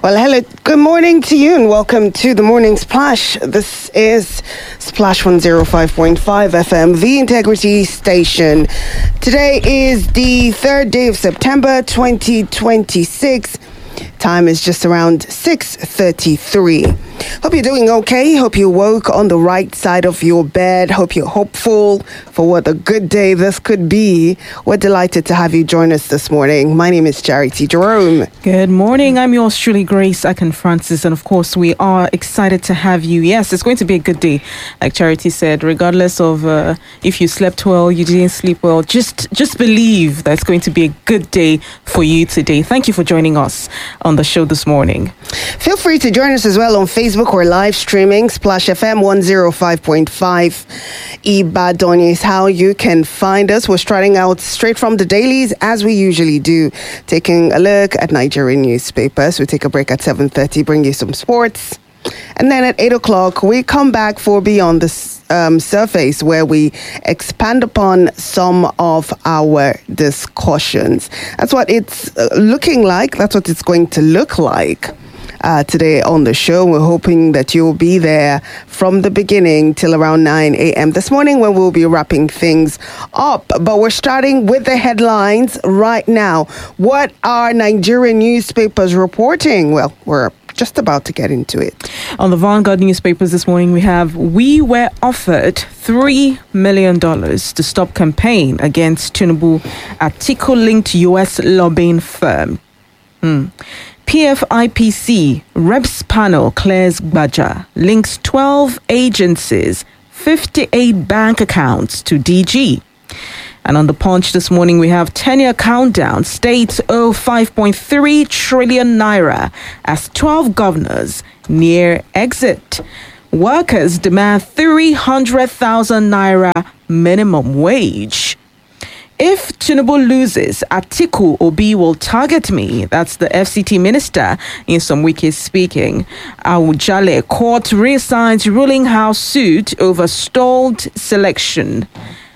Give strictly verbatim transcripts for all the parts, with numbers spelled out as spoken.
Well, hello, good morning to you and welcome to the Morning Splash. This is Splash one oh five point five F M, the Integrity Station. Today is the third day of September twenty twenty-six. Time is just around six thirty-three. Hope you're doing okay. Hope you woke on the right side of your bed. Hope you're hopeful for what a good day this could be. We're delighted to have you join us this morning. My name is Charity Jerome. Good morning. I'm yours truly, Grace Akin Francis. And of course, we are excited to have you. Yes, it's going to be a good day. Like Charity said, regardless of uh, if you slept well, you didn't sleep well, just, just believe that it's going to be a good day for you today. Thank you for joining us on the show this morning. Feel free to join us as well on Facebook or live streaming. Splash F M one oh five point five Ibadan is how you can find us. We're starting out straight from the dailies as we usually do, taking a look at Nigerian newspapers. We take a break at seven thirty, bring you some sports. And then at eight o'clock, we come back for Beyond the um, Surface, where we expand upon some of our discussions. That's what it's uh, looking like. That's what it's going to look like uh, today on the show. We're hoping that you'll be there from the beginning till around nine a.m. this morning, when we'll be wrapping things up. But we're starting with the headlines right now. What are Nigerian newspapers reporting? Well, we're just about to get into it. On the Vanguard newspapers this morning, we have, we were offered three million dollars to stop campaign against Tinubu, Atiku-linked U S lobbying firm. Hmm. P F I P C, Reps panel clears Gbaja, links twelve agencies, fifty-eight bank accounts to D G. And on the Punch this morning, we have ten-year countdown. States owe five point three trillion naira as twelve governors near exit. Workers demand three hundred thousand naira minimum wage. If Tinubu loses, Atiku Obi will target me. That's the F C T minister in some wikis speaking. Awujale court reassigns ruling house suit over stalled selection.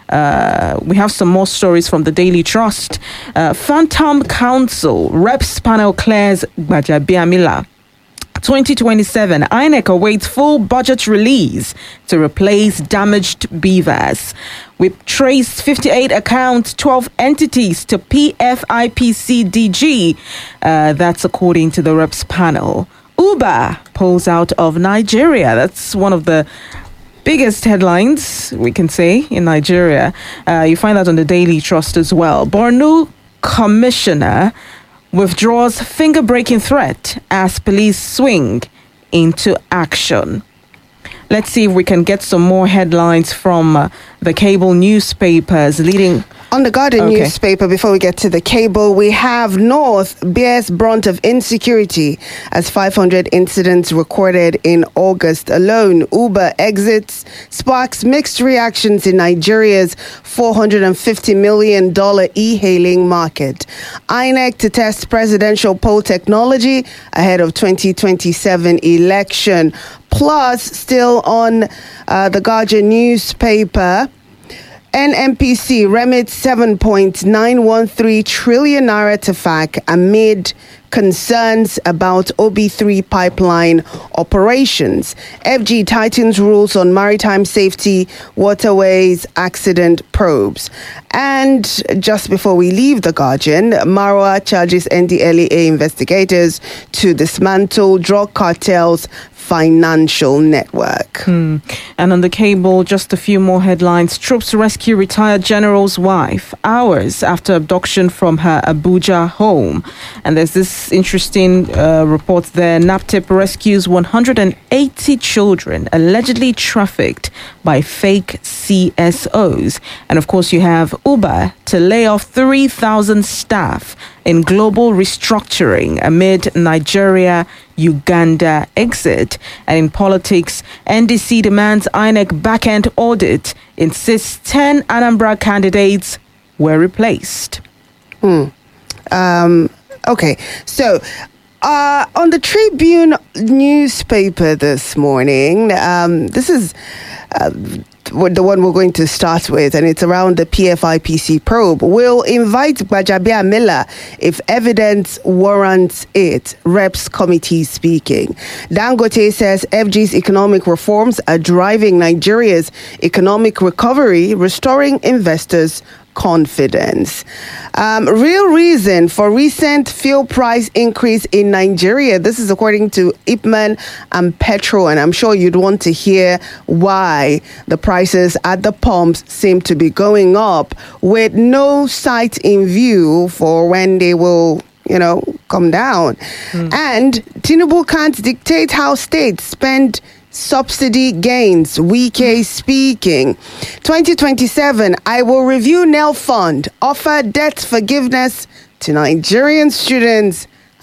Uh, we have some more stories from the Daily Trust. Uh, Phantom Council, Reps panel clears Gbajabiamila. twenty twenty-seven, I N E C awaits full budget release to replace damaged beavers. We traced fifty-eight accounts, twelve entities to P F I P C D G. Uh, that's according to the Reps panel. Uber pulls out of Nigeria. That's one of the biggest headlines, we can say, in Nigeria. Uh, you find that on the Daily Trust as well. Borno commissioner withdraws finger-breaking threat as police swing into action. Let's see if we can get some more headlines from uh, the cable newspapers leading. On the Guardian Okay. newspaper, before we get to the cable, we have North bears brunt of insecurity as five hundred incidents recorded in August alone. Uber exits sparks mixed reactions in Nigeria's four hundred fifty million dollars e-hailing market. I N E C to test presidential poll technology ahead of twenty twenty-seven election. Plus, still on uh, the Guardian newspaper, N M P C remits seven point nine one three trillion naira to F A C amid concerns about O B three pipeline operations. F G tightens rules on maritime safety, waterways, accident probes. And just before we leave the Guardian, Marwa charges N D L E A investigators to dismantle drug cartels' financial network. Hmm. And on the cable, just a few more headlines. Troops rescue retired general's wife hours after abduction from her Abuja home. And there's this interesting uh, report there. NAPTIP rescues one hundred eighty children allegedly trafficked by fake C S Os. And of course, you have Uber to lay off three thousand staff in global restructuring amid Nigeria-Uganda exit. And in politics, N D C demands I N E C back-end audit, insists ten Anambra candidates were replaced. Hmm. Um, okay, so uh, on the Tribune newspaper this morning, um, this is... Uh, the one we're going to start with, and it's around the P F I P C probe. Will invite Gbajabiamila if evidence warrants it, Reps Committee speaking. Dangote says F G's economic reforms are driving Nigeria's economic recovery, restoring investors' confidence. Um, real reason for recent fuel price increase in Nigeria. This is according to Ipman and Petro, and I'm sure you'd want to hear why the prices at the pumps seem to be going up with no sight in view for when they will, you know, come down. Mm. And Tinubu can't dictate how states spend subsidy gains. Wike speaking. twenty twenty-seven, I will review Nel Fund, offer debt forgiveness to Nigerian students.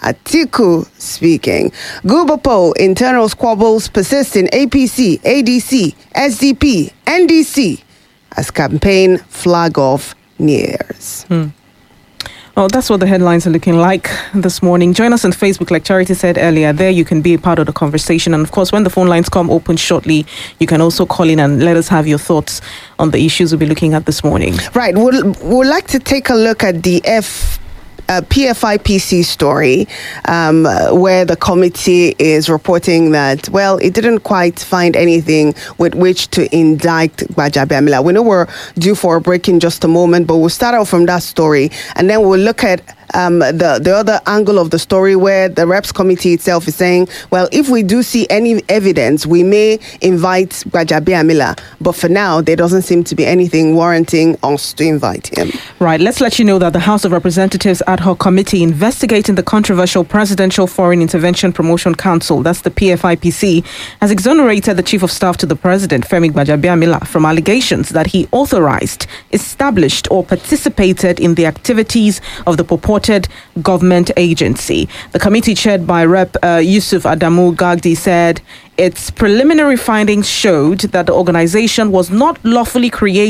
Atiku speaking. Gubapo, internal squabbles persist in A P C, A D C, S D P, N D C as campaign flag off nears. Hmm. Well, that's what the headlines are looking like this morning. Join us on Facebook, like Charity said earlier. There you can be a part of the conversation. And of course, when the phone lines come open shortly, you can also call in and let us have your thoughts on the issues we'll be looking at this morning. Right. We'll, we'll like to take a look at the F. Uh, P F I P C story, um, where the committee is reporting that, well, it didn't quite find anything with which to indict Gbajabiamila. We know we're due for a break in just a moment, but we'll start out from that story, and then we'll look at um, the, the other angle of the story where the Reps Committee itself is saying, well, if we do see any evidence, we may invite Gbajabiamila. But for now, there doesn't seem to be anything warranting us to invite him. Right. Let's let you know that the House of Representatives Ad Hoc Committee investigating the controversial Presidential Foreign Intervention Promotion Council, that's the P F I P C, has exonerated the Chief of Staff to the President, Femi Gbajabiamila, from allegations that he authorized, established or participated in the activities of the purported government agency. The committee chaired by Rep uh, Yusuf Adamu Gagdi said its preliminary findings showed that the organization was not lawfully created